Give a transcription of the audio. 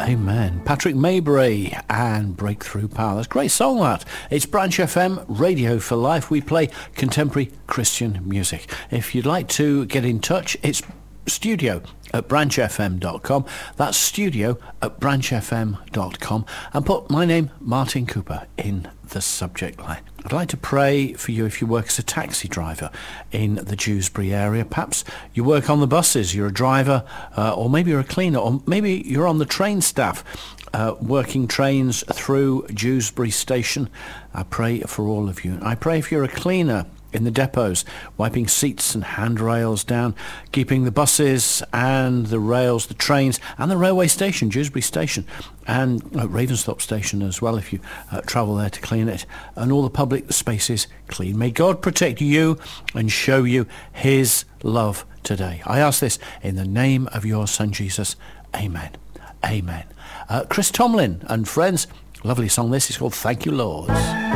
Amen. Patrick Maybury and Breakthrough Power. That's a great song, that. It's Branch FM, Radio for Life. We play contemporary Christian music. If you'd like to get in touch, it's studio@branchfm.com. That's studio@branchfm.com. And put my name, Martin Cooper, in the subject line. I'd like to pray for you if you work as a taxi driver in the Dewsbury area. Perhaps you work on the buses, you're a driver, or maybe you're a cleaner, or maybe you're on the train staff, working trains through Dewsbury Station. I pray for all of you. I pray if you're a cleaner in the depots, wiping seats and handrails down, keeping the buses and the rails, the trains, and the railway station, Dewsbury Station, and Ravensthorpe Station as well, if you travel there to clean it, and all the public spaces clean. May God protect you and show you his love today. I ask this in the name of your Son Jesus. Amen. Amen. Chris Tomlin and friends, lovely song this is called Thank You Lord.